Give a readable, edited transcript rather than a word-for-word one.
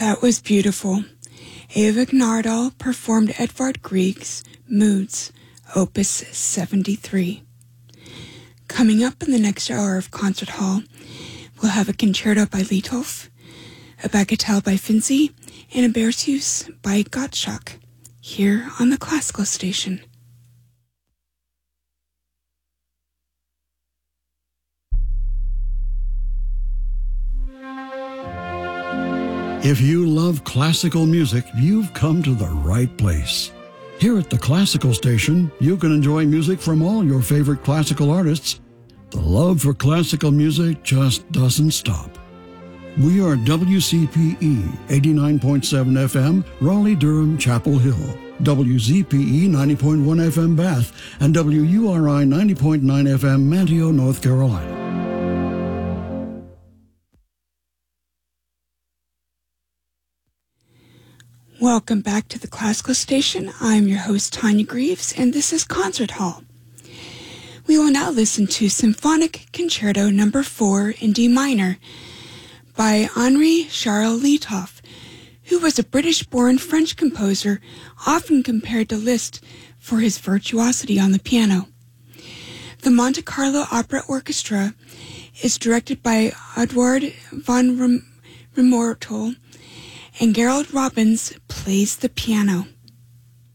That was beautiful. Eva Gnardal performed Edvard Grieg's Moods, Opus 73. Coming up in the next hour of Concert Hall, we'll have a concerto by Liedhoff, a bagatelle by Finzi, and a Berceuse by Gottschalk, here on the Classical Station. If you love classical music, you've come to the right place. Here at the Classical Station, you can enjoy music from all your favorite classical artists. The love for classical music just doesn't stop. We are WCPE 89.7 FM, Raleigh-Durham, Chapel Hill, WZPE 90.1 FM, Bath, and WURI 90.9 FM, Manteo, North Carolina. Welcome back to the Classical Station. I'm your host, Tanya Greaves, and this is Concert Hall. We will now listen to Symphonic Concerto No. 4 in D minor by Henri Charles Liedhoff, who was a British-born French composer often compared to Liszt for his virtuosity on the piano. The Monte Carlo Opera Orchestra is directed by Eduard von Remortel, and Gerald Robbins plays the piano.